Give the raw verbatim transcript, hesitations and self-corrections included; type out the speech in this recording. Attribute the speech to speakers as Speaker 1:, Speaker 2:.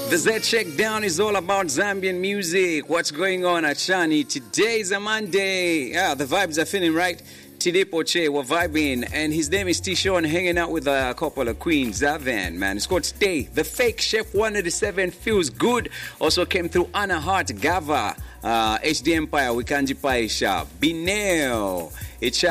Speaker 1: The Z Checkdown is all about Zambian music. What's going on at Shani? Today is a Monday. Yeah, the vibes are feeling right. Today Poche, we're vibing, and his name is T-Shon, hanging out with a couple of queens. Zavan, man. It's called Stay. The Fake Chef one eighty-seven feels good. Also came through Anna Hart, Gava, uh, H D Empire, Wikanji Paisha, Bineo. It's